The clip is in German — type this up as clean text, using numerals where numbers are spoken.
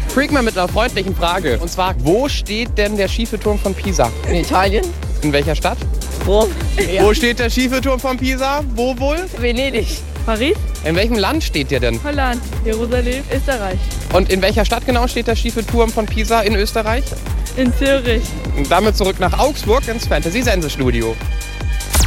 Freak mal mit einer freundlichen Frage. Und zwar, wo steht denn der schiefe Turm von Pisa? In Italien? In welcher Stadt? Rom? Ja. Wo steht der schiefe Turm von Pisa? Wo wohl? Venedig? Paris? In welchem Land steht der denn? Holland? Jerusalem? Österreich? Und in welcher Stadt genau steht der schiefe Turm von Pisa in Österreich? In Zürich? Und damit zurück nach Augsburg ins Fantasy-Sense-Studio.